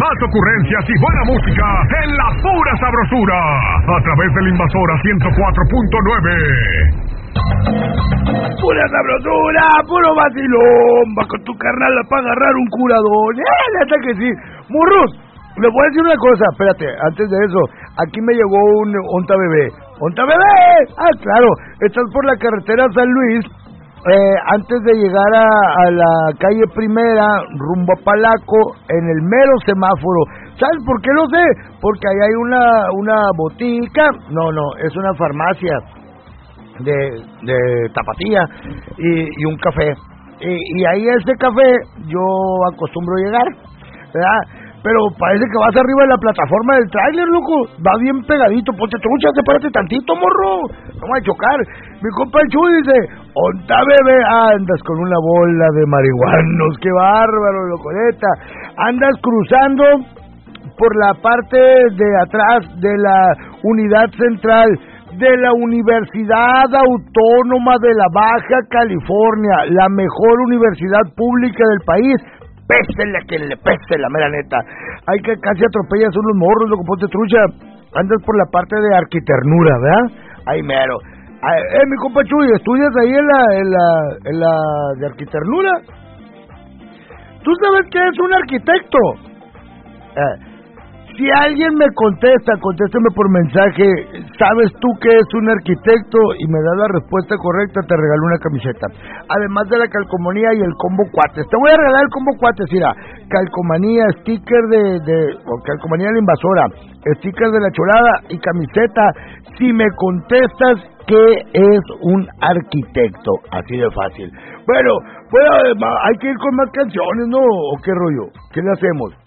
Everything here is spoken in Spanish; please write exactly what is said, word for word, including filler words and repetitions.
más ocurrencias y buena música en la pura sabrosura, a través de la Invasora ciento cuatro punto nueve. Pura sabrosura, puro vacilón, va con tu carnal para agarrar un curadón. ¡Eh, neta que sí! ¡Murros! Les voy a decir una cosa, espérate, antes de eso, aquí me llegó un Onta Bebé. ¡Onta Bebé! Ah, claro, estás por la carretera San Luis, eh, antes de llegar a, a la calle Primera, rumbo a Palaco, en el mero semáforo. ¿Sabes por qué lo sé? Porque ahí hay una, una botica, no, no, es una farmacia de, de tapatía y, y un café. Y, y ahí a ese café yo acostumbro llegar, ¿verdad? Pero parece que vas arriba de la plataforma del tráiler, loco. Va bien pegadito. Ponte trucha, sepárate tantito, morro. Vamos a chocar. Mi compa el Chuy dice, onta bebé, andas con una bola de marihuanos. Qué bárbaro, locoleta. Andas cruzando por la parte de atrás de la unidad central de la Universidad Autónoma de la Baja California, la mejor universidad pública del país. Pésele que le pese, la mera neta. Hay que casi atropellas unos morros, loco, ponte trucha. Andas por la parte de arquiternura, ¿verdad? Ahí mero. Ay, eh, mi compa Chuy, ¿estudias ahí en la, en la, en la de arquiternura? ¿Tú sabes qué es un arquitecto? Eh, si alguien me contesta, contéstame por mensaje, ¿sabes tú qué es un arquitecto? Y me da la respuesta correcta, te regalo una camiseta. Además de la calcomanía y el combo cuates. Te voy a regalar el combo cuates, mira. Calcomanía, sticker de, de o calcomanía de la Invasora, sticker de la Chorada y camiseta. Si me contestas qué es un arquitecto, así de fácil. Bueno, bueno, hay que ir con más canciones, ¿no? ¿O qué rollo? ¿Qué le hacemos?